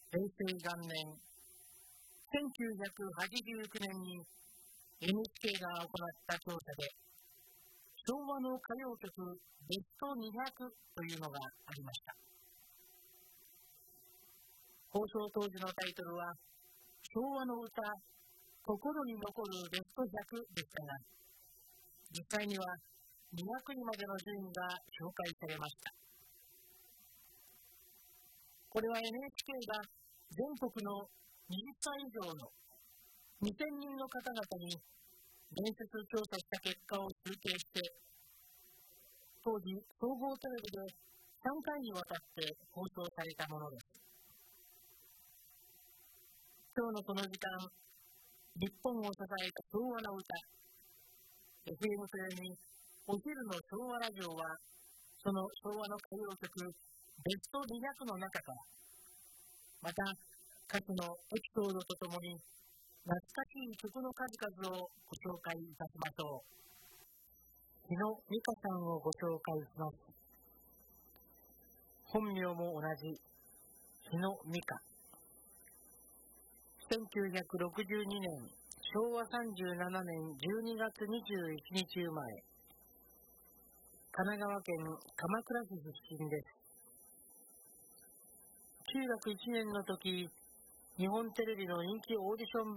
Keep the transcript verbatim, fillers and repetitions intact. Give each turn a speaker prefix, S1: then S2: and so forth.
S1: 平成元年、せんきゅうひゃくはちじゅうきゅうねんに エヌエイチケー が行った調査で、昭和の歌謡曲ベストにひゃくというのがありました。放送当時のタイトルは、昭和の歌、心に残るベストひゃくでしたが、実際にはにひゃくいまでの順位が紹介されました。これは エヌエイチケー が全国のはたち以上のにせんにんの方々に面接調査した結果を集計して、当時総合テレビでさんかいにわたって放送されたものです。今日のこの時間、日本を支えた昭和の歌、エフエム 系にお昼の昭和ラジオは、その昭和の歌謡曲ベストにひゃくの中から、また歌手のエピソードとともに懐かしい曲の数々をご紹介いたしましょう。日野美香さんをご紹介します。本名も同じ日野美香。せんきゅうひゃくろくじゅうにねん、昭和さんじゅうななねんじゅうにがつにじゅういちにち生まれ、神奈川県鎌倉市出身です。中学いちねんの時、日本テレビの人気オーディション